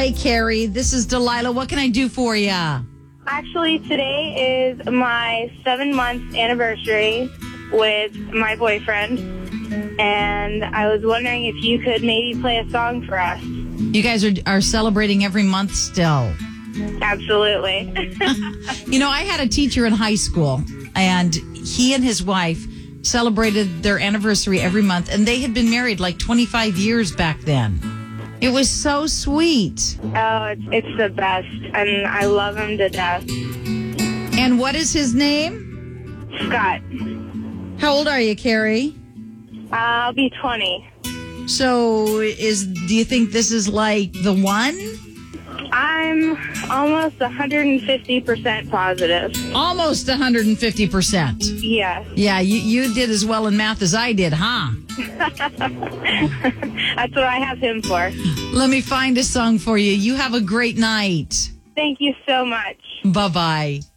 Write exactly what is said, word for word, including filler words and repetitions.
Hi, Carrie. This is Delilah. What can I do for you? Actually, today is my seven months anniversary with my boyfriend, and I was wondering if you could maybe play a song for us. You guys are, are celebrating every month still. Absolutely. You know, I had a teacher in high school, and he and his wife celebrated their anniversary every month, and they had been married like twenty-five years back then. It was so sweet. Oh, it's, it's the best, and I love him to death. And what is his name? Scott. How old are you, Carrie? Uh, I'll be twenty. So, is do you think this is like the one? I'm almost one hundred fifty percent positive. Almost one hundred fifty percent. Yes. Yeah, you, you did as well in math as I did, huh? That's what I have him for. Let me find a song for you. You have a great night. Thank you so much. Bye-bye.